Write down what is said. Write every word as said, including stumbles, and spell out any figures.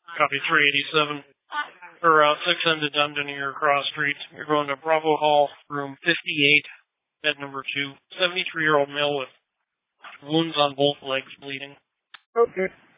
Copy three eighty-seven. For Route six M to Dundonier Cross Street. You're going to Bravo Hall, room fifty-eight, bed number two. seventy-three-year-old male with wounds on both legs bleeding. Okay.